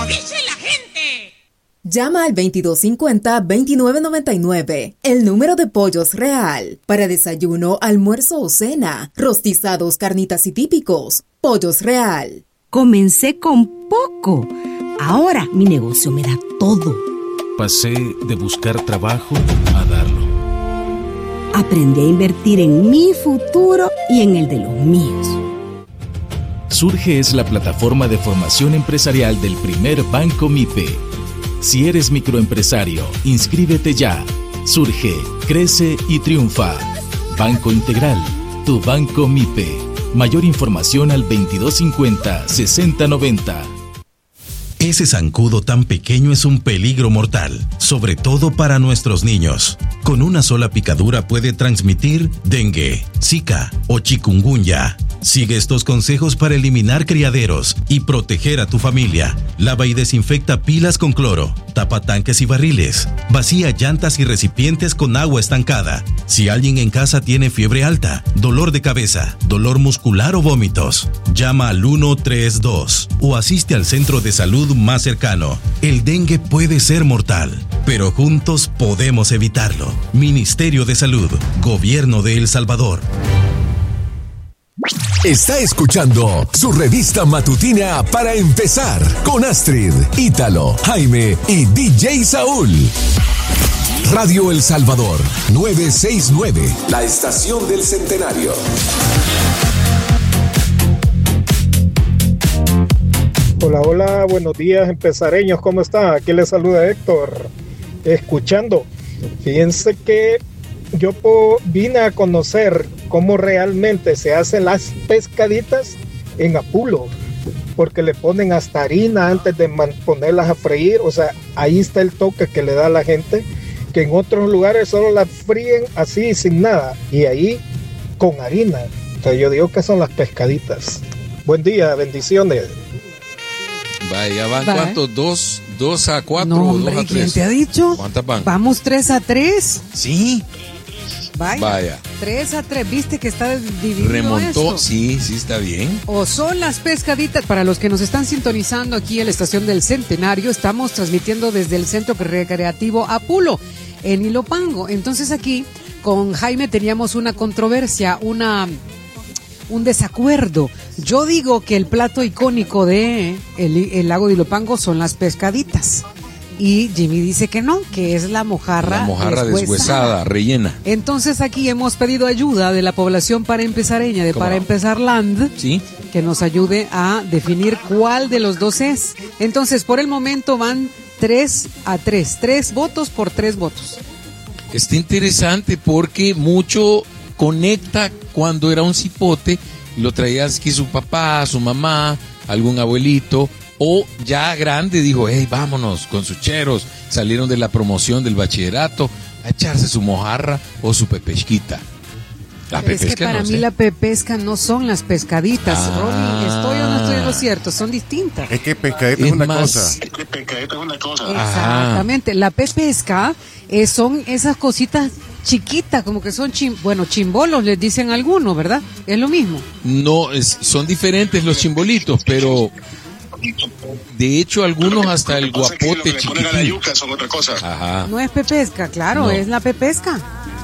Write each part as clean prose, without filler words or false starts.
como dice la gente. Llama al 2250-2999, el número de Pollos Real, para desayuno, almuerzo o cena, rostizados, carnitas y típicos. Pollos Real. Comencé con poco. Ahora mi negocio me da todo. Pasé de buscar trabajo a darlo. Aprendí a invertir en mi futuro y en el de los míos. Surge es la plataforma de formación empresarial del primer Banco MIPE. Si eres microempresario, inscríbete ya. Surge, crece y triunfa. Banco Integral, tu Banco MIPE. Mayor información al 2250-6090. Ese zancudo tan pequeño es un peligro mortal, sobre todo para nuestros niños. Con una sola picadura puede transmitir dengue, zika o chikungunya. Sigue estos consejos para eliminar criaderos y proteger a tu familia. Lava y desinfecta pilas con cloro, tapa tanques y barriles, vacía llantas y recipientes con agua estancada. Si alguien en casa tiene fiebre alta, dolor de cabeza, dolor muscular o vómitos, llama al 132 o asiste al centro de salud más cercano. El dengue puede ser mortal, pero juntos podemos evitarlo. Ministerio de Salud, Gobierno de El Salvador. Está escuchando su revista matutina Para Empezar con Astrid, Ítalo, Jaime y DJ Saúl. Radio El Salvador 969, la estación del centenario. Hola, hola, buenos días empezareños, ¿cómo están? Aquí les saluda Héctor, escuchando. Fíjense que yo vine a conocer cómo realmente se hacen las pescaditas en Apulo, porque le ponen hasta harina antes de ponerlas a freír. O sea, ahí está el toque que le da a la gente, que en otros lugares solo las fríen así sin nada, y ahí con harina. O sea, yo digo que son las pescaditas. Buen día, bendiciones. Vaya, ¿van cuántos? ¿2 a 4 no, o 2 hombre, a 3? ¿Quién te ha dicho? ¿Cuántas van? Vamos 3-3. Sí. Vaya. 3-3, ¿viste que está dividido? Remontó, esto? Sí, está bien. O son las pescaditas. Para los que nos están sintonizando aquí en la estación del Centenario, estamos transmitiendo desde el Centro Recreativo Apulo, en Ilopango. Entonces aquí con Jaime teníamos una controversia, un desacuerdo. Yo digo que el plato icónico de el lago de Ilopango son las pescaditas. Y Jimmy dice que no, que es la mojarra deshuesada, rellena. Entonces aquí hemos pedido ayuda de la población para empezareña, de Para Empezar Land, ¿sí?, que nos ayude a definir cuál de los dos es. Entonces, por el momento van 3-3, 3 votos por 3 votos. Está interesante porque mucho conecta cuando era un cipote, lo traías aquí su papá, su mamá, algún abuelito, o ya grande dijo, hey, vámonos con sus cheros, salieron de la promoción del bachillerato a echarse su mojarra o su pepesquita. La pepesca, es que para mí la pepesca no son las pescaditas, Ronnie, ¿estoy o no estoy en lo cierto? Son distintas. Es que pescadita es una cosa. Exactamente, la pepesca son esas cositas chiquitas, como que son chimbolos, les dicen algunos, ¿verdad? Es lo mismo. No, son diferentes los chimbolitos, pero de hecho algunos hasta el guapote chiquitín. La yuca son otra cosa. Ajá. No es pepesca, claro, es la pepesca.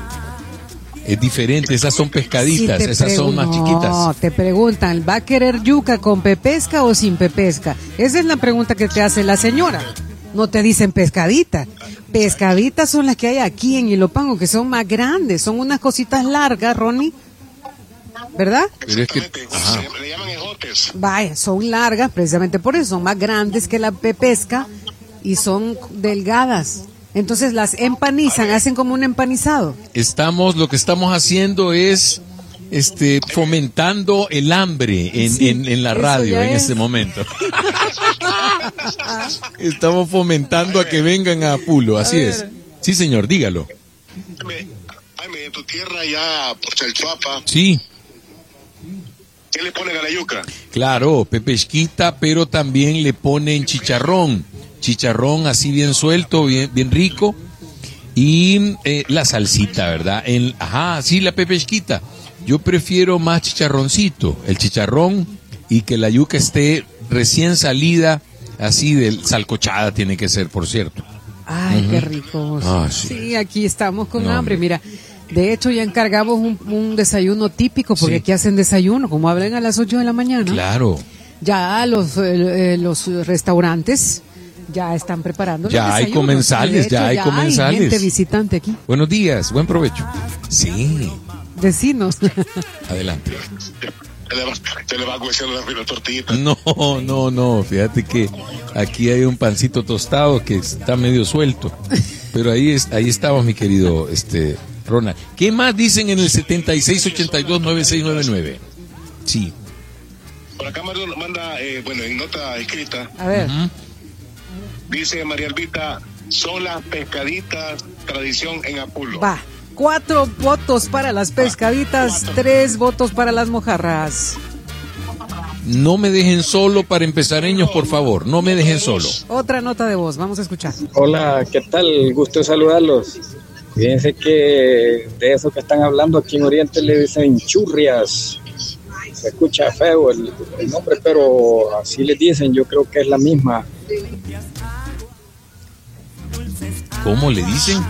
Es diferente, esas son pescaditas, esas son más chiquitas. No, te preguntan, ¿va a querer yuca con pepesca o sin pepesca? Esa es la pregunta que te hace la señora. No te dicen pescadita. Pescaditas son las que hay aquí en Ilopango, que son más grandes, son unas cositas largas, Ronnie, ¿verdad? Pero es que, le llaman ejotes. Vaya, son largas, precisamente por eso, son más grandes que la pepesca y son delgadas. Entonces las empanizan, hacen como un empanizado. Lo que estamos haciendo es fomentando el hambre en la radio en este momento. Estamos fomentando a que vengan a Apulo, así es. Sí, señor, dígalo. Jaime, en tu tierra ya por Chalchuapa. Sí. ¿Qué le ponen a la yuca? Claro, pepesquita, pero también le ponen chicharrón así bien suelto, bien rico, y la salsita, ¿verdad? Sí, la pepesquita. Yo prefiero más chicharroncito, el chicharrón, y que la yuca esté recién salida así de salcochada tiene que ser, por cierto. Ay, qué rico. Sí, aquí estamos con hambre. Mira, de hecho ya encargamos un desayuno típico, porque aquí hacen desayuno, como abren a las 8 de la mañana. Claro. Ya los restaurantes ya están preparando. Ya hay comensales, hecho, hay comensales. Hay gente visitante aquí. Buenos días, buen provecho. Sí. Vecinos. Adelante. Te le va cueciendo la tortillita. No, fíjate que aquí hay un pancito tostado que está medio suelto. Pero ahí estamos, mi querido Ronald. ¿Qué más dicen en el 76829699? Sí. Por acá manda, en nota escrita. A ver. Dice María Elvita, son las pescaditas tradición en Apulo. Va. 4 votos para las pescaditas, 3 votos para las mojarras. No me dejen solo para empezareños, por favor. No me dejen solo. Otra nota de voz, vamos a escuchar. Hola, ¿qué tal? Gusto de saludarlos. Fíjense que de eso que están hablando aquí en Oriente le dicen churrias. Se escucha feo el nombre, pero así les dicen, yo creo que es la misma. ¿Cómo le dicen?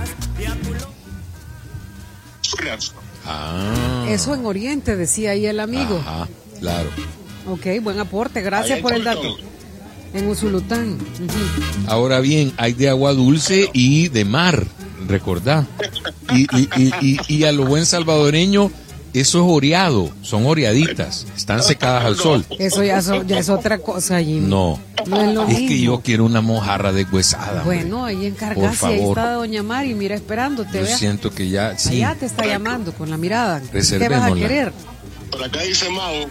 Eso en Oriente, decía ahí el amigo. Ajá, claro. Ok, buen aporte, gracias por el dato. En Usulután. Ahora bien, hay de agua dulce y de mar, recordá. Y a lo buen salvadoreño, eso es oreado, son oreaditas, están secadas al sol. Eso ya es otra cosa allí. No es lo mismo. Que yo quiero una mojarra deshuesada. Bueno, ahí encargas y ahí está doña Mari, mira esperándote. Yo siento que ya, sí. Ya te está llamando con la mirada. Reservémosla. ¿Qué vas a querer? Por acá dice Mau.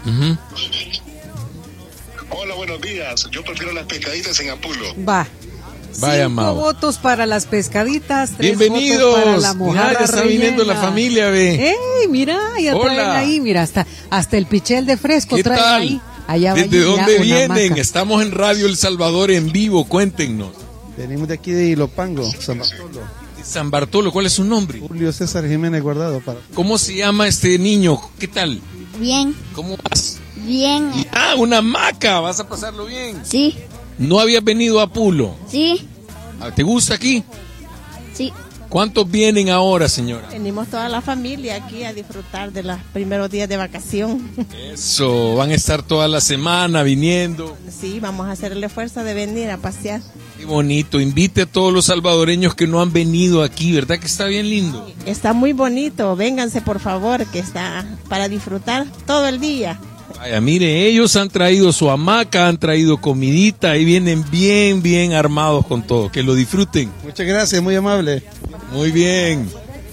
Hola, buenos días. Yo prefiero las pescaditas en Apulo. Va. Vaya, 5 Mau. votos para las pescaditas, 3 Bienvenidos. votos para la mojarra Ya está rellena. viniendo la familia, ve. ¡Ey, mira! Ya Hola. traen ahí, mira, hasta el pichel de fresco ¿Qué traen tal? ahí. Allá va ¿Desde allí, dónde una vienen? hamaca. Estamos en Radio El Salvador en vivo, cuéntenos. Venimos de aquí de Ilopango, San Bartolo. San Bartolo, ¿cuál es su nombre? Julio César Jiménez Guardado. ¿Cómo se llama este niño? ¿Qué tal? Bien. ¿Cómo vas? Bien. Una hamaca, vas a pasarlo bien. Sí. ¿No habías venido a Pulo? Sí. ¿Te gusta aquí? Sí. ¿Cuántos vienen ahora, señora? Venimos toda la familia aquí a disfrutar de los primeros días de vacación. Eso, van a estar toda la semana viniendo. Sí, vamos a hacer el esfuerzo de venir a pasear. Qué bonito, invite a todos los salvadoreños que no han venido aquí, ¿verdad que está bien lindo? Está muy bonito, vénganse por favor, que está para disfrutar todo el día. Vaya, mire, ellos han traído su hamaca, han traído comidita, y vienen bien armados con todo, que lo disfruten. Muchas gracias, muy amable. Muy bien.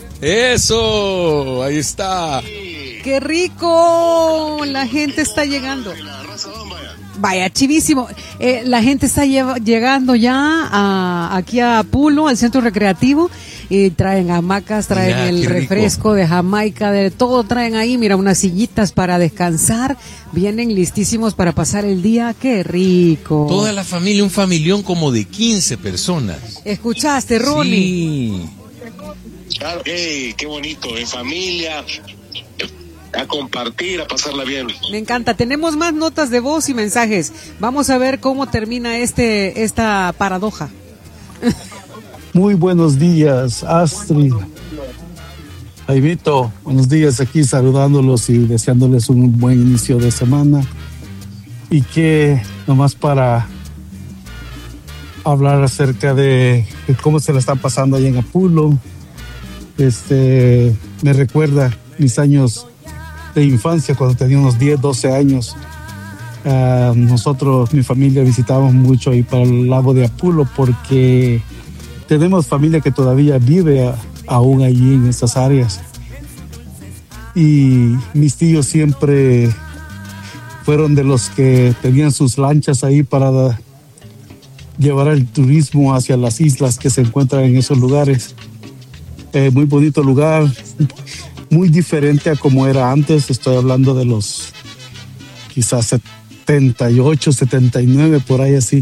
Eso, ahí está. ¡Qué rico! La gente está llegando. Vaya, chivísimo. La gente está llegando ya aquí a Pulo, al centro recreativo, y traen hamacas, traen el refresco de Jamaica, de todo traen ahí. Mira, unas sillitas para descansar. Vienen listísimos para pasar el día. ¡Qué rico! Toda la familia, un familión como de 15 personas. ¿Escuchaste, Ronnie? Sí. Claro, qué bonito, en familia, a compartir, a pasarla bien. Me encanta. Tenemos más notas de voz y mensajes. Vamos a ver cómo termina esta paradoja. Muy buenos días, Astrid. Jaimito, buenos días, aquí saludándolos y deseándoles un buen inicio de semana. Y que nomás para hablar acerca de cómo se la están pasando allá en Apulo. Me recuerda mis años de infancia cuando tenía unos 10, 12 años. Nosotros, mi familia, visitábamos mucho ahí para el lago de Apulo porque tenemos familia que todavía vive aún allí en estas áreas. Y mis tíos siempre fueron de los que tenían sus lanchas ahí para llevar el turismo hacia las islas que se encuentran en esos lugares. Muy bonito lugar, muy diferente a como era antes. Estoy hablando de los quizás 78, 79, por ahí así.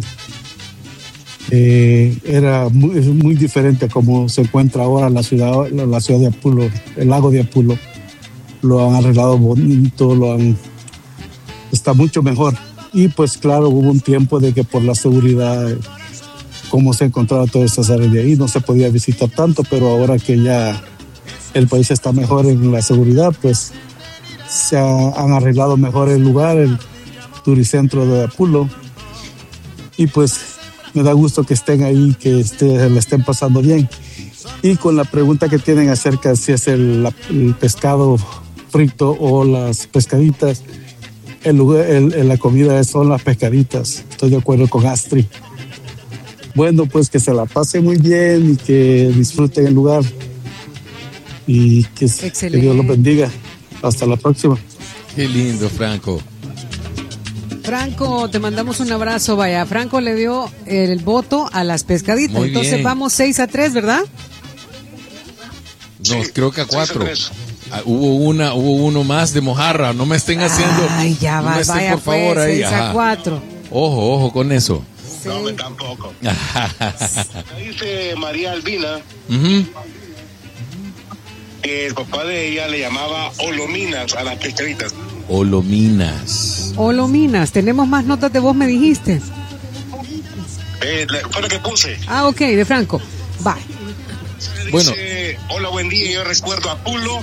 Era muy diferente a como se encuentra ahora la ciudad de Apulo, el lago de Apulo. Lo han arreglado bonito, está mucho mejor. Y pues claro, hubo un tiempo de que por la seguridad, como se encontraba todas estas áreas de ahí, no se podía visitar tanto, pero ahora que ya el país está mejor en la seguridad, pues se han arreglado mejor el lugar, el turicentro de Apulo. Y pues me da gusto que estén ahí, que le estén pasando bien. Y con la pregunta que tienen acerca de si es el pescado frito o las pescaditas, la comida son las pescaditas. Estoy de acuerdo con Astrid. Bueno, pues que se la pasen muy bien y que disfruten el lugar. Y que Dios los bendiga. Hasta la próxima. Qué lindo, Franco. Franco, te mandamos un abrazo. Vaya, Franco le dio el voto a las pescaditas. Muy Entonces bien. vamos 6-3, ¿verdad? No, creo que a 4. Hubo uno más de mojarra. No me estén haciendo. Ay, ya no va, me estén, vaya, por favor, pues, ahí. 6-4. Ojo con eso. Sí. No, tampoco. Dice María Albina que el papá de ella le llamaba olominas a las pescaditas. Olominas. Tenemos más notas de voz, me dijiste. Fue lo que puse. Ah, ok, de Franco. Va. Bueno. Dice, hola, buen día. Yo recuerdo a Pulo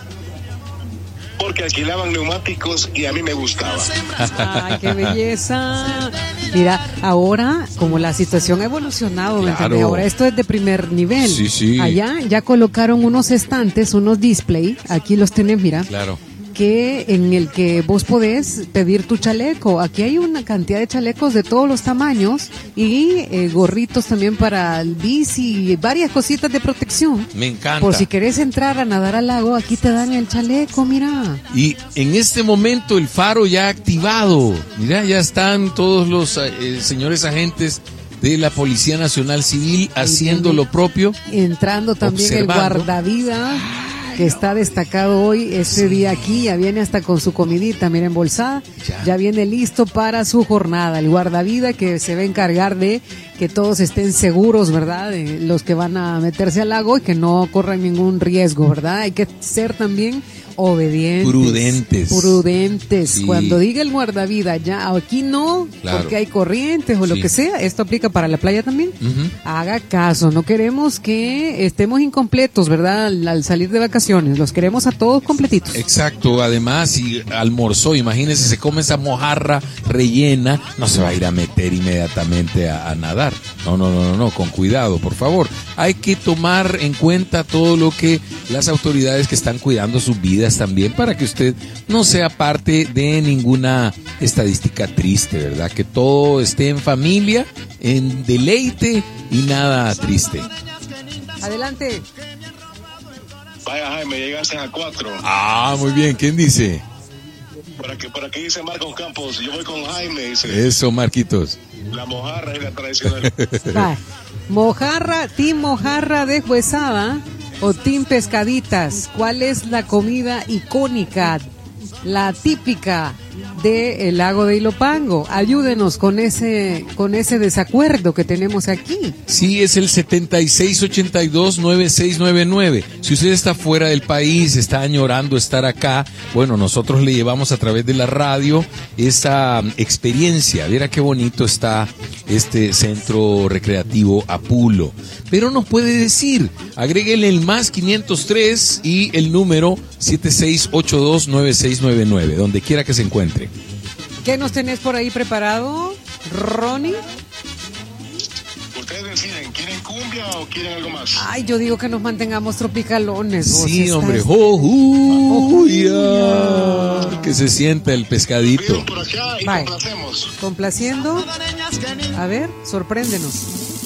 porque alquilaban neumáticos y a mí me gustaba. ¡Ay, qué belleza! Mira, ahora, como la situación ha evolucionado, ¿me entiendes? Ahora esto es de primer nivel. Sí. Allá ya colocaron unos estantes, unos display, aquí los tenés, mira. Claro. Que en el que vos podés pedir tu chaleco. Aquí hay una cantidad de chalecos de todos los tamaños y gorritos también para el bici, varias cositas de protección. Me encanta. Por si querés entrar a nadar al lago, aquí te dan el chaleco, mira. Y en este momento el faro ya activado. Mira, ya están todos los señores agentes de la Policía Nacional Civil haciendo lo propio. Entrando también observando. El guardavidas, que está destacado hoy, ese día aquí, ya viene hasta con su comidita, mira, embolsada, ya viene listo para su jornada. El guardavida que se va a encargar de que todos estén seguros, ¿verdad? De los que van a meterse al lago y que no corran ningún riesgo, ¿verdad? Hay que ser también obedientes. Prudentes. Sí. Cuando diga el guardavida, ya aquí no, claro, porque hay corrientes o lo que sea, esto aplica para la playa también. Haga caso, no queremos que estemos incompletos, ¿verdad? Al salir de vacaciones, los queremos a todos completitos. Exacto, además si almorzó, imagínese, se come esa mojarra rellena, no se va a ir a meter inmediatamente a nadar. No, con cuidado, por favor. Hay que tomar en cuenta todo lo que las autoridades que están cuidando sus vidas también, para que usted no sea parte de ninguna estadística triste, ¿verdad? Que todo esté en familia, en deleite y nada triste. Adelante. Vaya, Jaime, llegaste a 4. Ah, muy bien. ¿Quién dice? Por aquí dice Marcos Campos. Yo voy con Jaime, dice. Eso, Marquitos. La mojarra es la tradicional. Mojarra, team mojarra deshuesada o team pescaditas. ¿Cuál es la comida icónica, la típica del lago de Ilopango? Ayúdenos con ese desacuerdo que tenemos aquí. Sí, es el 7682-9699. Si usted está fuera del país, está añorando estar acá, bueno, nosotros le llevamos a través de la radio esa experiencia. Viera qué bonito está este centro recreativo Apulo. Pero nos puede decir, agréguele el más 503 y el número 7682-9699, donde quiera que se encuentre. ¿Qué nos tenés por ahí preparado, Ronnie? Ustedes deciden, ¿quieren cumbia o quieren algo más? Ay, yo digo que nos mantengamos tropicalones. Sí, hombre. Que se sienta el pescadito. Por acá y complacemos. Complaciendo. A ver, sorpréndenos.